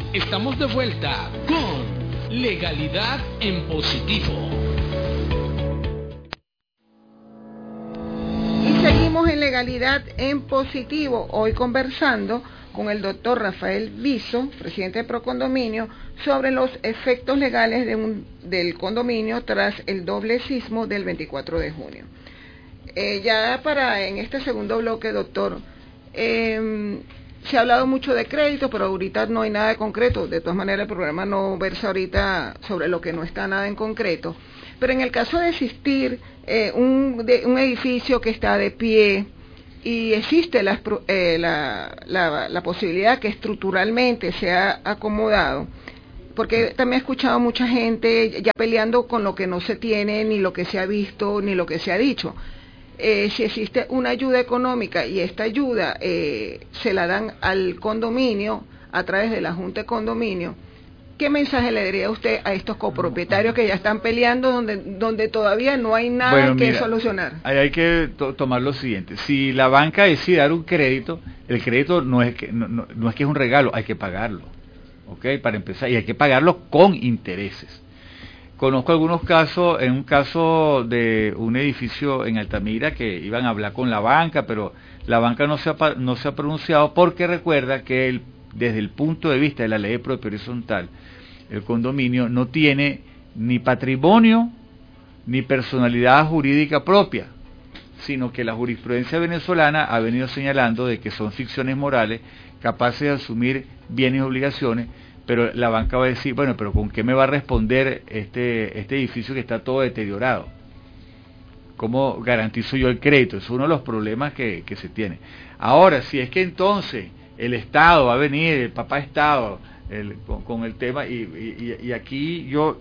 Estamos de vuelta con Legalidad en Positivo. Y seguimos en Legalidad en Positivo, hoy conversando con el doctor Rafael Viso, presidente de Procondominio, sobre los efectos legales del condominio tras el doble sismo del 24 de junio. Ya en este segundo bloque, doctor, se ha hablado mucho de crédito, pero ahorita no hay nada de concreto. De todas maneras, el programa no versa ahorita sobre lo que no está nada en concreto. Pero en el caso de existir un edificio que está de pie y existe la posibilidad que estructuralmente sea acomodado, porque también he escuchado mucha gente ya peleando con lo que no se tiene, ni lo que se ha visto, ni lo que se ha dicho. Si existe una ayuda económica y esta ayuda se la dan al condominio a través de la Junta de Condominio, ¿qué mensaje le daría usted a estos copropietarios que ya están peleando donde todavía no hay nada solucionar? Ahí hay que tomar lo siguiente: si la banca decide dar un crédito, el crédito no es que es un regalo, hay que pagarlo, ¿ok? Para empezar, y hay que pagarlo con intereses. Conozco algunos casos, en un caso de un edificio en Altamira que iban a hablar con la banca, pero la banca no se ha pronunciado, porque recuerda que desde el punto de vista de la ley de propiedad horizontal, el condominio no tiene ni patrimonio ni personalidad jurídica propia, sino que la jurisprudencia venezolana ha venido señalando de que son ficciones morales capaces de asumir bienes y obligaciones. Pero la banca va a decir, bueno, pero ¿con qué me va a responder este edificio que está todo deteriorado? ¿Cómo garantizo yo el crédito? Es uno de los problemas que se tiene. Ahora, si es que entonces el Estado va a venir, el papá Estado, con el tema, y aquí yo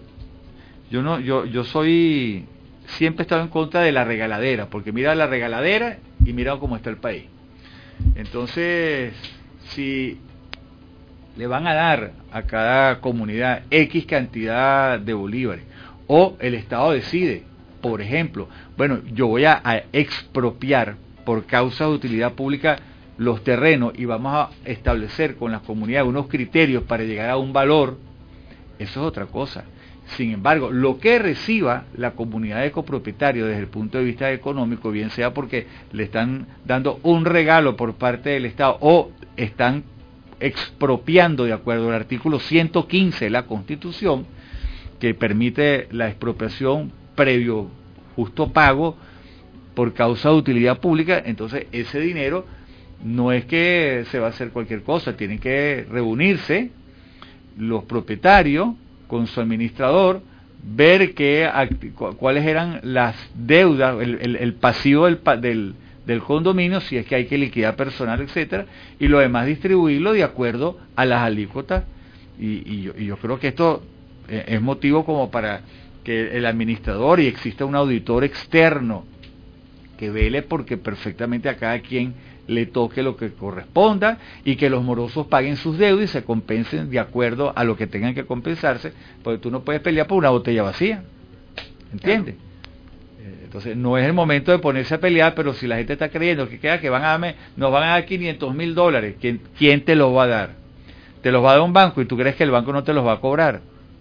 siempre he estado en contra de la regaladera, porque mira la regaladera y mira cómo está el país. Entonces, si le van a dar a cada comunidad X cantidad de bolívares, o el Estado decide, por ejemplo, bueno, yo voy a expropiar por causa de utilidad pública los terrenos y vamos a establecer con las comunidades unos criterios para llegar a un valor, eso es otra cosa. Sin embargo, lo que reciba la comunidad de copropietarios desde el punto de vista económico, bien sea porque le están dando un regalo por parte del Estado o están expropiando de acuerdo al artículo 115 de la Constitución, que permite la expropiación previo justo pago por causa de utilidad pública, entonces ese dinero no es que se va a hacer cualquier cosa, tienen que reunirse los propietarios con su administrador, ver cuáles eran las deudas, el pasivo del condominio, si es que hay que liquidar personal, etcétera, y lo demás distribuirlo de acuerdo a las alícuotas, y yo creo que esto es motivo como para que el administrador y exista un auditor externo que vele porque perfectamente a cada quien le toque lo que corresponda y que los morosos paguen sus deudas y se compensen de acuerdo a lo que tengan que compensarse, porque tú no puedes pelear por una botella vacía, ¿entiendes? Claro. Entonces no es el momento de ponerse a pelear, pero si la gente está creyendo que nos van a dar $500,000, ¿quién te los va a dar? Te los va a dar un banco y tú crees que el banco no te los va a cobrar.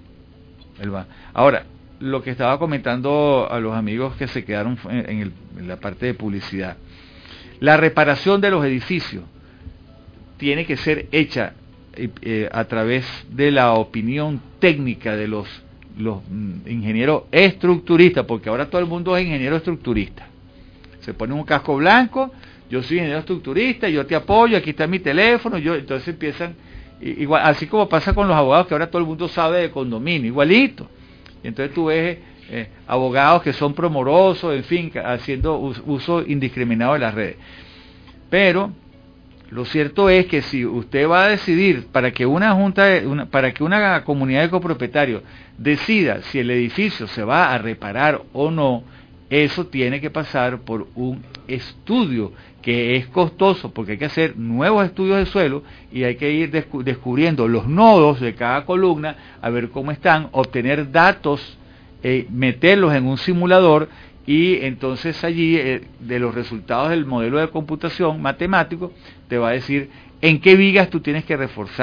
Ahora, lo que estaba comentando a los amigos que se quedaron en la parte de publicidad, la reparación de los edificios tiene que ser hecha a través de la opinión técnica de los ingenieros estructuristas, porque ahora todo el mundo es ingeniero estructurista. Se pone un casco blanco, yo soy ingeniero estructurista, yo te apoyo, aquí está mi teléfono, entonces empiezan, igual, así como pasa con los abogados, que ahora todo el mundo sabe de condominio, igualito. Y entonces tú ves abogados que son promorosos, en fin, haciendo uso indiscriminado de las redes. Pero lo cierto es que si usted va a decidir para que una comunidad de copropietarios decida si el edificio se va a reparar o no, eso tiene que pasar por un estudio que es costoso, porque hay que hacer nuevos estudios de suelo y hay que ir descubriendo los nodos de cada columna, a ver cómo están, obtener datos, meterlos en un simulador, y entonces allí de los resultados del modelo de computación matemático te va a decir en qué vigas tú tienes que reforzar,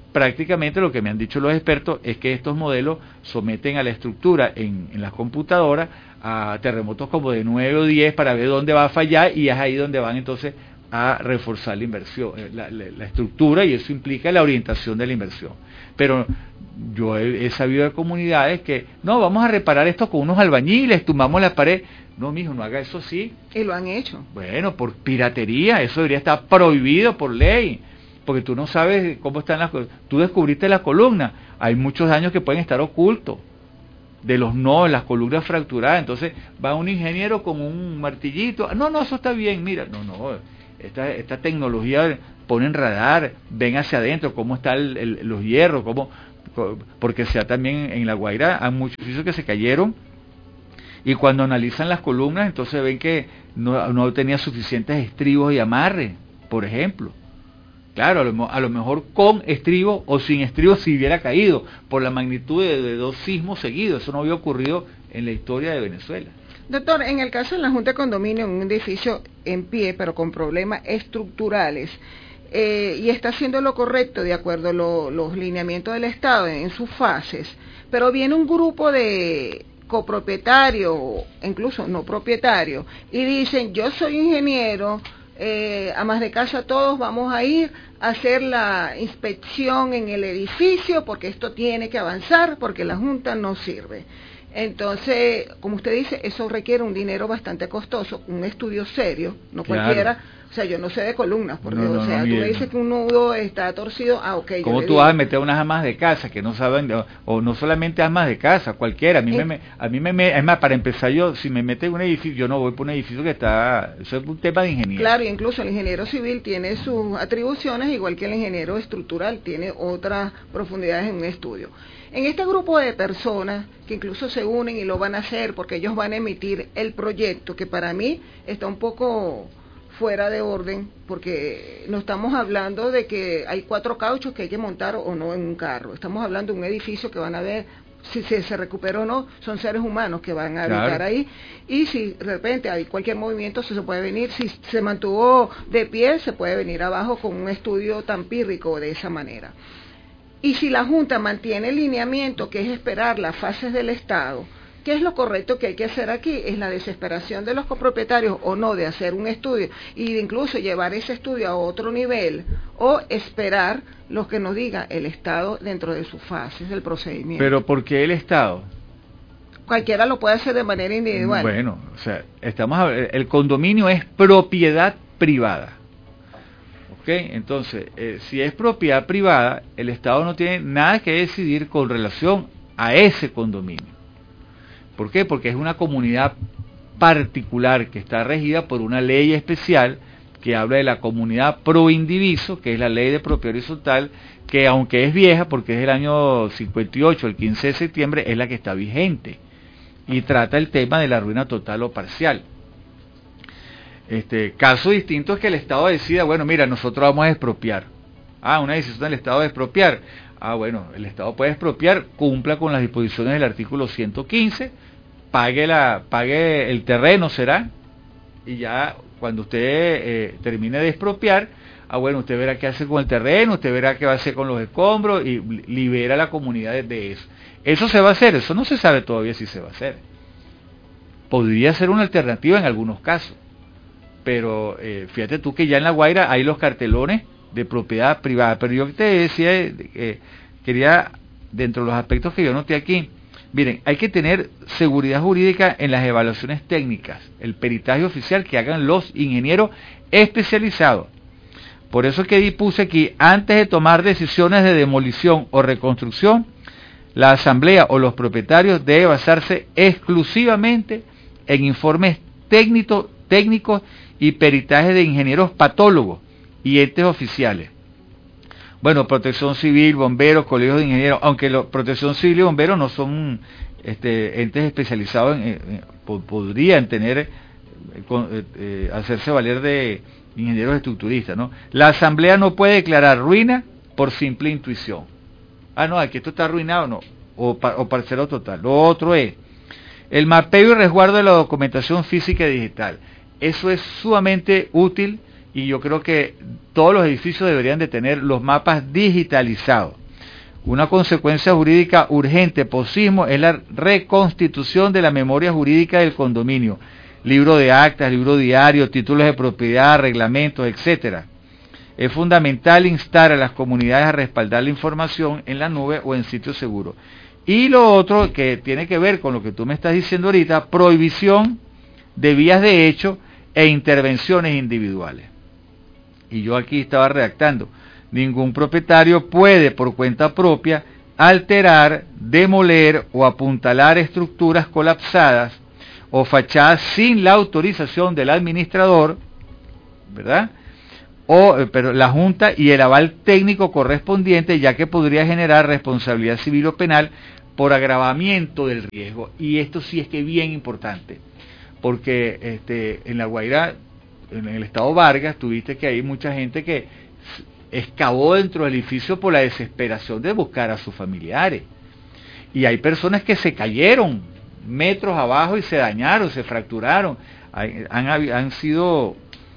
prácticamente lo que me han dicho los expertos es que estos modelos someten a la estructura en las computadoras a terremotos como de 9 o 10 para ver dónde va a fallar, y es ahí donde van entonces a reforzar la inversión, la estructura, y eso implica la orientación de la inversión. Pero yo he sabido de comunidades que, no, vamos a reparar esto con unos albañiles, tumbamos la pared. No, mijo, no haga eso así. Y lo han hecho. Bueno, por piratería, eso debería estar prohibido por ley, porque tú no sabes cómo están las cosas. Tú descubriste la columna, hay muchos daños que pueden estar ocultos, de los nodos, las columnas fracturadas. Entonces va un ingeniero con un martillito, no, eso está bien, mira, no, esta tecnología ponen radar, ven hacia adentro cómo están los hierros, porque sea también en La Guaira hay muchos edificios que se cayeron, y cuando analizan las columnas entonces ven que no tenía suficientes estribos y amarres, por ejemplo. Claro, a lo mejor con estribos o sin estribos si hubiera caído, por la magnitud de 2 sismos seguidos. Eso no había ocurrido en la historia de Venezuela. Doctor, en el caso de la Junta de Condominio, en un edificio en pie, pero con problemas estructurales, y está haciendo lo correcto de acuerdo a los lineamientos del Estado en sus fases, pero viene un grupo de copropietarios, incluso no propietarios, y dicen, yo soy ingeniero, amas de casa todos vamos a ir a hacer la inspección en el edificio porque esto tiene que avanzar, porque la Junta no sirve. Entonces, como usted dice, eso requiere un dinero bastante costoso, un estudio serio, no claro. Cualquiera. O sea, yo no sé de columnas, porque tú me dices que un nudo está torcido, ok. ¿Cómo tú vas a meter unas amas de casa que no saben, o no solamente amas de casa, cualquiera? Es más, para empezar yo, si me meten en un edificio, yo no voy por un edificio que está, eso es un tema de ingeniería. Claro, incluso el ingeniero civil tiene sus atribuciones, igual que el ingeniero estructural tiene otras profundidades en un estudio. En este grupo de personas que incluso se unen y lo van a hacer porque ellos van a emitir el proyecto, que para mí está un poco fuera de orden, porque no estamos hablando de que hay 4 cauchos que hay que montar o no en un carro, estamos hablando de un edificio que van a ver si se recupera o no, son seres humanos que van a habitar ahí, y si de repente hay cualquier movimiento se puede venir, si se mantuvo de pie se puede venir abajo con un estudio tan pírrico de esa manera. Y si la Junta mantiene el lineamiento que es esperar las fases del Estado, ¿qué es lo correcto que hay que hacer aquí? Es la desesperación de los copropietarios o no de hacer un estudio y de incluso llevar ese estudio a otro nivel, o esperar lo que nos diga el Estado dentro de sus fases del procedimiento. ¿Pero por qué el Estado? Cualquiera lo puede hacer de manera individual. Bueno, o sea, el condominio es propiedad privada. ¿Ok? Entonces, si es propiedad privada, el Estado no tiene nada que decidir con relación a ese condominio. ¿Por qué? Porque es una comunidad particular que está regida por una ley especial que habla de la comunidad pro indiviso, que es la ley de propiedad horizontal, que aunque es vieja, porque es del año 58, el 15 de septiembre, es la que está vigente y trata el tema de la ruina total o parcial. Caso distinto es que el Estado decida, bueno, mira, nosotros vamos a expropiar. Una decisión del Estado de expropiar. Bueno, el Estado puede expropiar, cumpla con las disposiciones del artículo 115, pague el terreno, será, y ya cuando usted termine de expropiar, bueno, usted verá qué hace con el terreno, usted verá qué va a hacer con los escombros y libera a la comunidad de eso. Eso se va a hacer, eso no se sabe todavía si se va a hacer. Podría ser una alternativa en algunos casos, pero fíjate tú que ya en La Guaira hay los cartelones de propiedad privada, pero yo te decía, quería, dentro de los aspectos que yo noté aquí, miren, hay que tener seguridad jurídica en las evaluaciones técnicas, el peritaje oficial que hagan los ingenieros especializados. Por eso es que dispuse aquí, antes de tomar decisiones de demolición o reconstrucción, la asamblea o los propietarios debe basarse exclusivamente en informes técnicos y peritajes de ingenieros patólogos y entes oficiales. Bueno, Protección Civil, bomberos, colegios de ingenieros, aunque Protección Civil y bomberos no son entes especializados, podrían tener, hacerse valer de ingenieros estructuristas, ¿no? La asamblea no puede declarar ruina por simple intuición. No, aquí esto está arruinado, no, o parcelo total. Lo otro es el mapeo y resguardo de la documentación física y digital. Eso es sumamente útil y yo creo que todos los edificios deberían de tener los mapas digitalizados. Una consecuencia jurídica urgente post-sismo es la reconstitución de la memoria jurídica del condominio, libro de actas, libro diario, títulos de propiedad, reglamentos, etcétera. Es fundamental instar a las comunidades a respaldar la información en la nube o en sitio seguro. Y lo otro que tiene que ver con lo que tú me estás diciendo ahorita, prohibición de vías de hecho e intervenciones individuales. Y yo aquí estaba redactando: ningún propietario puede por cuenta propia alterar, demoler o apuntalar estructuras colapsadas o fachadas sin la autorización del administrador, ¿verdad? Pero la Junta y el aval técnico correspondiente, ya que podría generar responsabilidad civil o penal por agravamiento del riesgo. Y esto sí es que es bien importante, porque en La Guaira, en el estado Vargas, tuviste que hay mucha gente que excavó dentro del edificio por la desesperación de buscar a sus familiares. Y hay personas que se cayeron metros abajo y se dañaron, se fracturaron. Han sido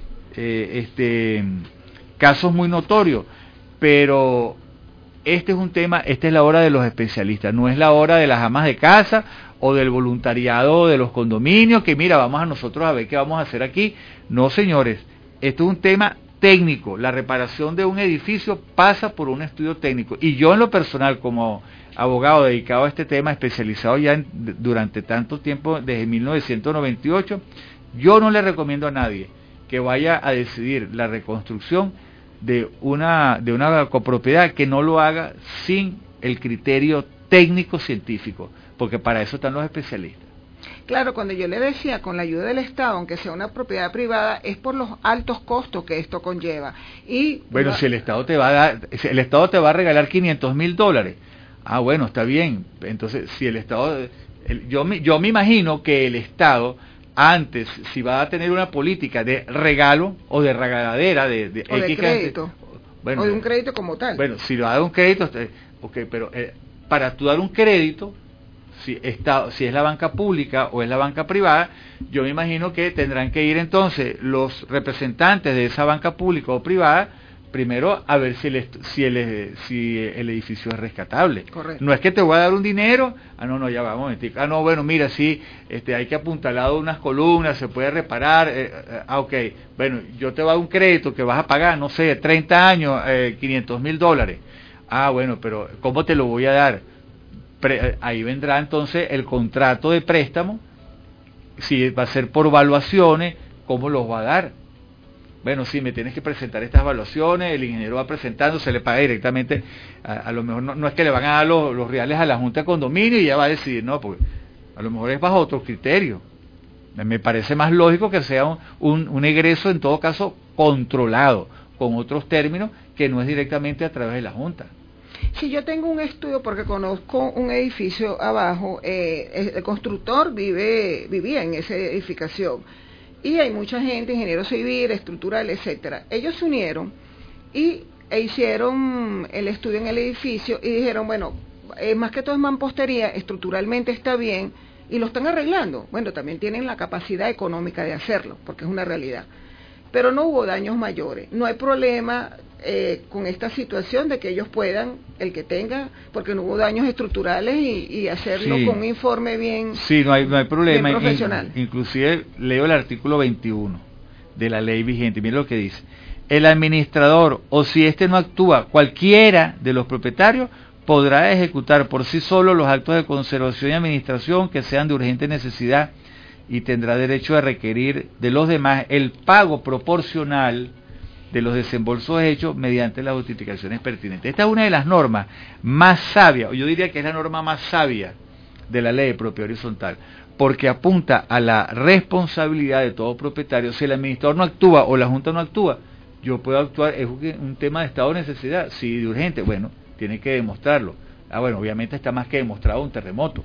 casos muy notorios, pero este es un tema, esta es la hora de los especialistas, no es la hora de las amas de casa o del voluntariado de los condominios, que mira, vamos a nosotros a ver qué vamos a hacer aquí. No, señores, esto es un tema técnico. La reparación de un edificio pasa por un estudio técnico, y yo en lo personal, como abogado dedicado a este tema, especializado ya durante tanto tiempo, desde 1998, yo no le recomiendo a nadie que vaya a decidir la reconstrucción de una copropiedad que no lo haga sin el criterio técnico científico, porque para eso están los especialistas. Claro, cuando yo le decía con la ayuda del Estado, aunque sea una propiedad privada, es por los altos costos que esto conlleva. Y bueno, si el Estado te va a dar, si el Estado te va a regalar $500,000, bueno, está bien. Entonces, si el Estado, yo me imagino que el Estado, antes, si va a tener una política de regalo o de regaladera, de crédito, bueno, o de un crédito como tal. Bueno, si lo da un crédito, pero para tú dar un crédito, si es la banca pública o es la banca privada, yo me imagino que tendrán que ir entonces los representantes de esa banca pública o privada primero a ver si el edificio es rescatable. Correcto. No es que te voy a dar un dinero, no, ya va, un momentico. No, bueno, mira, sí, hay que apuntalar unas columnas, se puede reparar, ok, bueno, yo te voy a dar un crédito que vas a pagar, no sé, 30 años, $500,000. Bueno, pero ¿cómo te lo voy a dar? Ahí vendrá entonces el contrato de préstamo, si va a ser por evaluaciones, ¿cómo los va a dar? Bueno, sí, me tienes que presentar estas evaluaciones, el ingeniero va presentando, se le paga directamente, a lo mejor no es que le van a dar los reales a la Junta de Condominio y ya va a decidir, no, porque a lo mejor es bajo otro criterio. Me parece más lógico que sea un egreso, en todo caso, controlado, con otros términos, que no es directamente a través de la Junta. Si yo tengo un estudio, porque conozco un edificio abajo, el constructor vivía en esa edificación, y hay mucha gente, ingeniero civil, estructural, etcétera. Ellos se unieron e hicieron el estudio en el edificio y dijeron, bueno, más que todo es mampostería, estructuralmente está bien, y lo están arreglando. Bueno, también tienen la capacidad económica de hacerlo, porque es una realidad. Pero no hubo daños mayores. No hay problema con esta situación de que ellos puedan, el que tenga, porque no hubo daños estructurales y hacerlo con un informe bien, sí, no hay problema, bien profesional. Inclusive leo el artículo 21 de la ley vigente, mire lo que dice: el administrador, o si éste no actúa, cualquiera de los propietarios podrá ejecutar por sí solo los actos de conservación y administración que sean de urgente necesidad, y tendrá derecho a requerir de los demás el pago proporcional de los desembolsos hechos mediante las justificaciones pertinentes. Esta es una de las normas más sabias, yo diría que es la norma más sabia de la ley de propiedad horizontal, porque apunta a la responsabilidad de todo propietario. Si el administrador no actúa o la Junta no actúa, yo puedo actuar, es un tema de estado de necesidad, si de urgente, bueno, tiene que demostrarlo. Bueno, obviamente está más que demostrado un terremoto.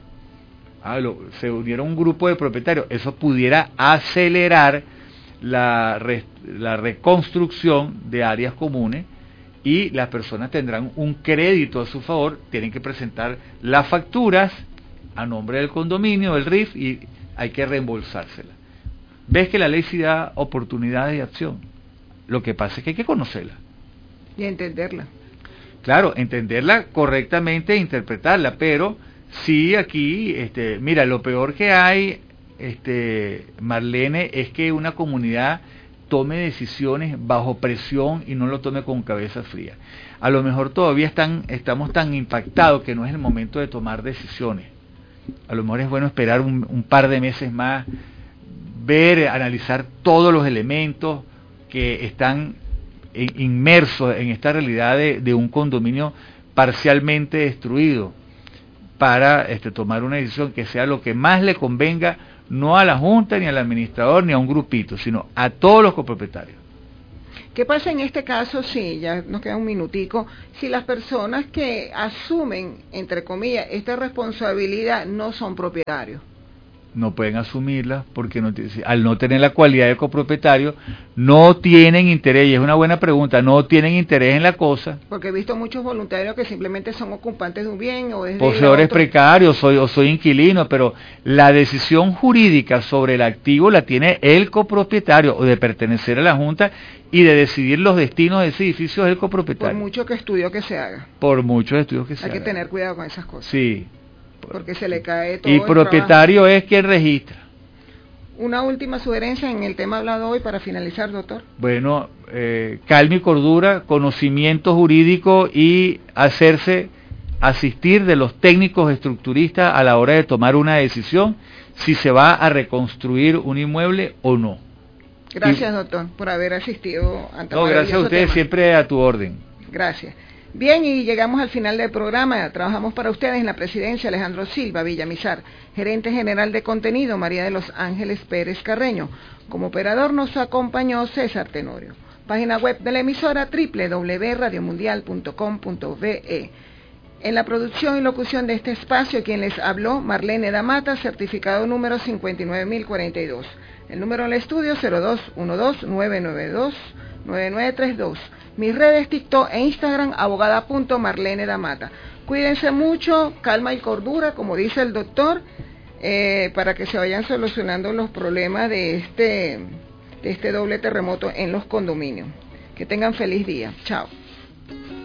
Se unieron un grupo de propietarios, eso pudiera acelerar la reconstrucción de áreas comunes, y las personas tendrán un crédito a su favor, tienen que presentar las facturas a nombre del condominio, del RIF, y hay que reembolsársela. ¿Ves que la ley sí da oportunidades de acción? Lo que pasa es que hay que conocerla. Y entenderla. Claro, entenderla correctamente e interpretarla, pero sí aquí, mira, lo peor que hay, Marlene, es que una comunidad tome decisiones bajo presión y no lo tome con cabeza fría. A lo mejor todavía estamos tan impactados que no es el momento de tomar decisiones. A lo mejor es bueno esperar un par de meses más, ver, analizar todos los elementos que están inmersos en esta realidad de un condominio parcialmente destruido, para tomar una decisión que sea lo que más le convenga, no a la Junta, ni al administrador, ni a un grupito, sino a todos los copropietarios. ¿Qué pasa en este caso? Sí, ya nos queda un minutico. Si las personas que asumen, entre comillas, esta responsabilidad no son propietarios. No pueden asumirla porque al no tener la cualidad de copropietario, no tienen interés, y es una buena pregunta, no tienen interés en la cosa. Porque he visto muchos voluntarios que simplemente son ocupantes de un bien o es poseedores precarios, soy inquilino, pero la decisión jurídica sobre el activo la tiene el copropietario, o de pertenecer a la Junta y de decidir los destinos de ese edificio es el copropietario. Por mucho que estudio que se haga. Por muchos estudios que se haga. Hay que tener cuidado con esas cosas. Sí. Porque se le cae todo. Y propietario es quien registra. Una última sugerencia en el tema hablado hoy para finalizar, doctor. Bueno, calma y cordura, conocimiento jurídico y asistir de los técnicos estructuristas a la hora de tomar una decisión si se va a reconstruir un inmueble o no. Gracias, doctor, por haber asistido a No, gracias a ustedes, siempre a tu orden. Gracias. Bien, y llegamos al final del programa. Trabajamos para ustedes en la presidencia Alejandro Silva Villamizar, gerente general de contenido María de los Ángeles Pérez Carreño. Como operador nos acompañó César Tenorio. Página web de la emisora www.radiomundial.com.be. En la producción y locución de este espacio, quien les habló, Marlene Damata, certificado número 59042. El número en el estudio 0212-992-9932. Mis redes TikTok e Instagram, abogada.Marlene Damata. Cuídense mucho, calma y cordura, como dice el doctor, para que se vayan solucionando los problemas de este doble terremoto en los condominios. Que tengan feliz día. Chao.